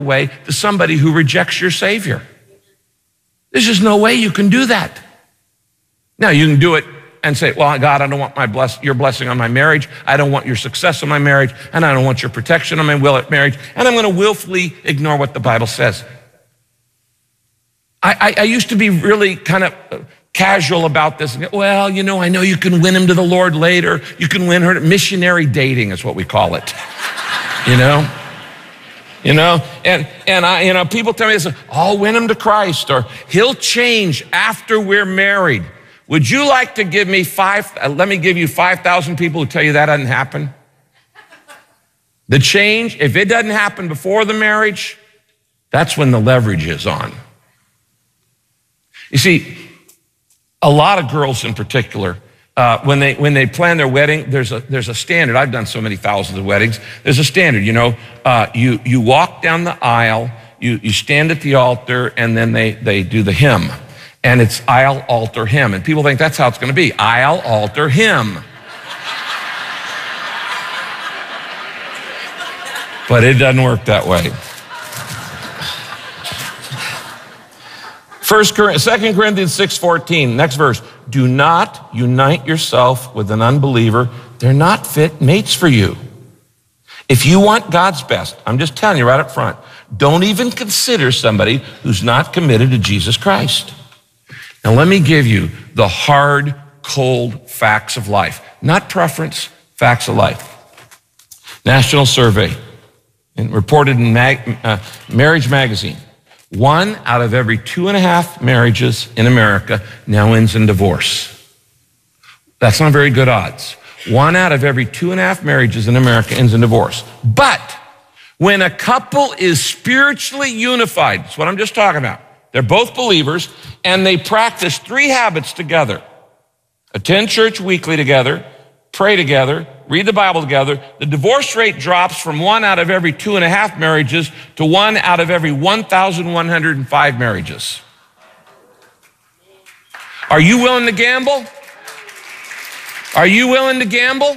way to somebody who rejects your Savior. There's just no way you can do that. Now, you can do it and say, well, God, I don't want your blessing on my marriage. I don't want your success on my marriage. And I don't want your protection on my marriage. And I'm going to willfully ignore what the Bible says. I used to be really kind of casual about this. Well, I know you can win him to the Lord later. You can win her. Missionary dating is what we call it. And people tell me this, I'll win him to Christ, or he'll change after we're married. Would you like to give me let me give you 5,000 people who tell you that doesn't happen? The change, if it doesn't happen before the marriage, that's when the leverage is on. You see, a lot of girls in particular, when they plan their wedding, there's a standard. I've done so many thousands of weddings. There's a standard, you walk down the aisle, you stand at the altar, and then they do the hymn. And it's aisle, altar, hymn. And people think that's how it's going to be. Aisle, altar, hymn. But it doesn't work that way. 2 Corinthians 6:14, next verse. Do not unite yourself with an unbeliever. They're not fit mates for you. If you want God's best, I'm just telling you right up front, don't even consider somebody who's not committed to Jesus Christ. Now let me give you the hard, cold facts of life. Not preference, facts of life. National survey, and reported in Marriage Magazine. 1 out of every 2.5 marriages in America now ends in divorce. That's not very good odds. 1 out of every 2.5 marriages in America ends in divorce. But when a couple is spiritually unified, that's what I'm just talking about. They're both believers, and they practice 3 habits together. Attend church weekly together, pray together, read the Bible together. The divorce rate drops from 1 out of every 2.5 marriages to 1 out of every 1,105 marriages. Are you willing to gamble? Are you willing to gamble?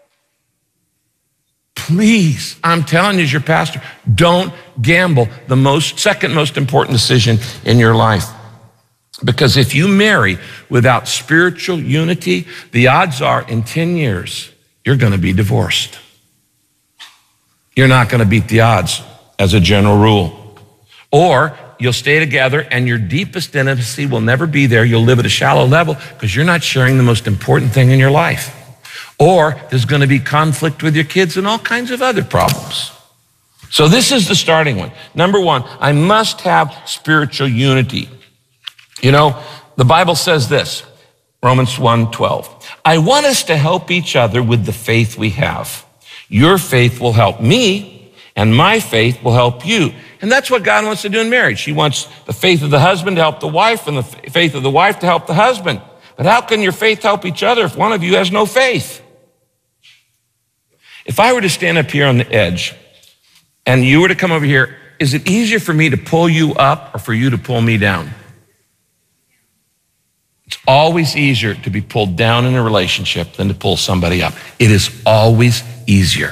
Please, I'm telling you as your pastor, don't gamble. The second most important decision in your life. Because if you marry without spiritual unity, the odds are in 10 years, you're going to be divorced. You're not going to beat the odds as a general rule. Or you'll stay together and your deepest intimacy will never be there. You'll live at a shallow level because you're not sharing the most important thing in your life. Or there's going to be conflict with your kids and all kinds of other problems. So this is the starting one. Number 1, I must have spiritual unity. The Bible says this, Romans 1:12. I want us to help each other with the faith we have. Your faith will help me, and my faith will help you. And that's what God wants to do in marriage. He wants the faith of the husband to help the wife, and the faith of the wife to help the husband. But how can your faith help each other if one of you has no faith? If I were to stand up here on the edge and you were to come over here, is it easier for me to pull you up or for you to pull me down? It's always easier to be pulled down in a relationship than to pull somebody up. It is always easier.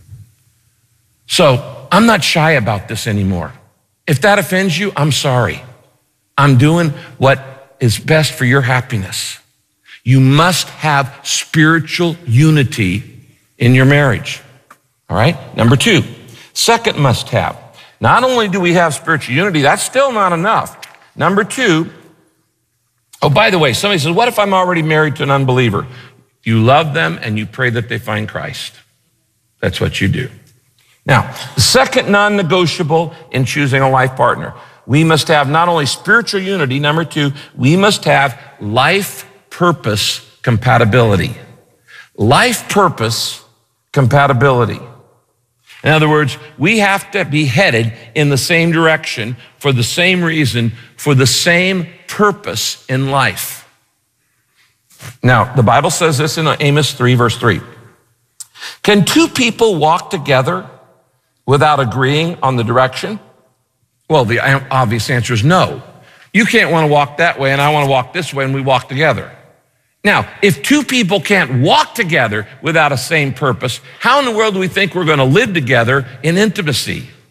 So I'm not shy about this anymore. If that offends you, I'm sorry. I'm doing what is best for your happiness. You must have spiritual unity in your marriage, all right? Number 2, second must have. Not only do we have spiritual unity, that's still not enough. Number 2, oh, by the way, somebody says, what if I'm already married to an unbeliever? You love them and you pray that they find Christ. That's what you do. Now, the second non-negotiable in choosing a life partner, we must have not only spiritual unity, number 2, we must have life purpose compatibility. Life purpose compatibility. In other words, we have to be headed in the same direction for the same reason, for the same purpose in life. Now, the Bible says this in Amos 3, verse 3. Can 2 people walk together without agreeing on the direction? Well, the obvious answer is no. You can't want to walk that way and I want to walk this way and we walk together. Now, if 2 people can't walk together without a same purpose, how in the world do we think we're going to live together in intimacy?